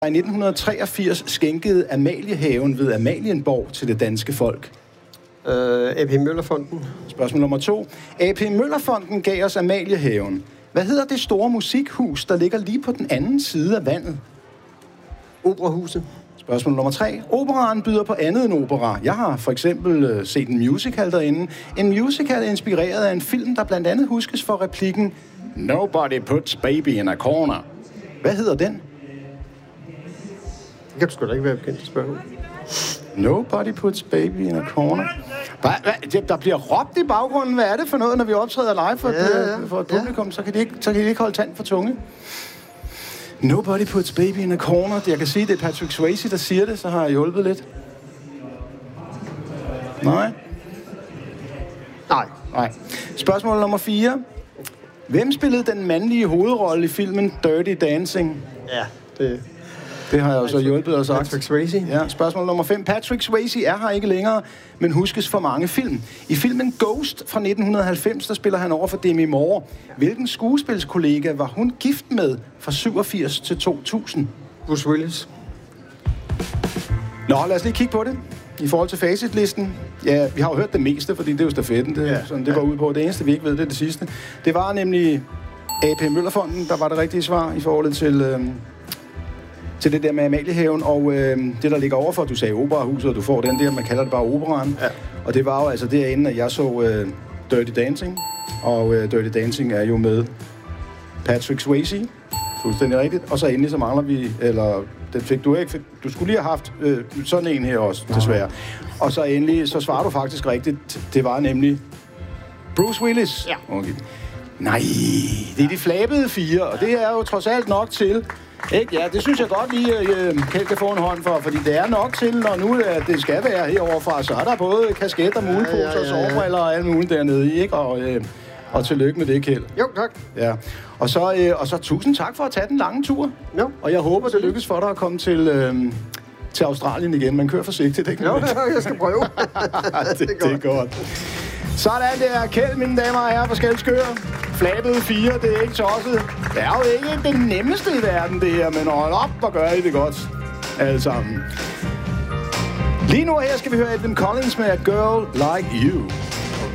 I 1983 skænkede Amaliehaven ved Amalienborg til det danske folk? A.P. Møllerfonden. Spørgsmål nummer 2. A.P. Møllerfonden gav os Amaliehaven. Hvad hedder det store musikhus, der ligger lige på den anden side af vandet? Operahuset. Spørgsmål nummer 3. Operaen byder på andet end opera. Jeg har for eksempel set en musical derinde. En musical er inspireret af en film, der blandt andet huskes for replikken Nobody puts baby in a corner. Hvad hedder den? Det kan du sgu da ikke være bekendt at spørge. Nobody puts baby in a corner. Der bliver råbt i baggrunden. Hvad er det for noget, når vi optræder live for et publikum? Så kan de ikke holde tand for tunge. Nobody puts baby in a corner. Jeg kan sige, det er Patrick Swayze, der siger det, så har jeg hjulpet lidt. Nej. Spørgsmål nummer 4. Hvem spillede den mandlige hovedrolle i filmen Dirty Dancing? Ja, det har jeg jo så hjulpet og sagt. Patrick Swayze. Ja, spørgsmål nummer 5. Patrick Swayze er her ikke længere, men huskes for mange film. I filmen Ghost fra 1990, der spiller han over for Demi Moore. Hvilken skuespilskollega var hun gift med fra 87 til 2000? Bruce Willis. Nå, lad os lige kigge på det. I forhold til facitlisten. Ja, vi har jo hørt det meste, fordi det er jo stafetten. Det går ud på. Det eneste, vi ikke ved, det er det sidste. Det var nemlig A.P. Møllerfonden, der var det rigtige svar i forhold til det der med Amaliehaven, og det, der ligger overfor, du sagde operahuset, og du får den der, man kalder det bare operaen. Ja. Og det var jo altså derinde, at jeg så Dirty Dancing, og Dirty Dancing er jo med Patrick Swayze, fuldstændig rigtigt, og så endelig så mangler vi, eller den fik du ikke, du skulle lige have haft sådan en her også, desværre. Og så endelig, så svarer du faktisk rigtigt, det var nemlig Bruce Willis. Ja. Okay. Nej, det er de flabede 4, og det er jo trods alt nok til. Ikke? Ja, det synes jeg godt lige, Kjeld kan få en hånd for, fordi det er nok til, når nu det skal være heroverfra, så er der både kasket og muleposer og sovebriller og alt muligt dernede i, ikke? Og tillykke med det, Kjeld. Jo, tak. Ja. Og så tusind tak for at tage den lange tur. Jo. Og jeg håber, det lykkes for dig at komme til Australien igen. Man kører forsigtigt, ikke? Jo, jeg skal prøve. det er godt. Sådan der, Kjeld, mine damer og herrer, fra Skælskør. Flabede 4, det er ikke tosset. Det er jo ikke det nemmeste i verden, det her, men hold op, hvor gør I det godt, alle sammen. Lige nu her skal vi høre Edwin Collins med A Girl Like You.